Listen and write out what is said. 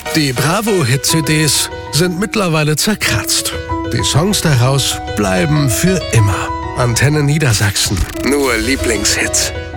Die Bravo-Hit-CDs sind mittlerweile zerkratzt. Die Songs daraus bleiben für immer. Antenne Niedersachsen. Nur Lieblingshits.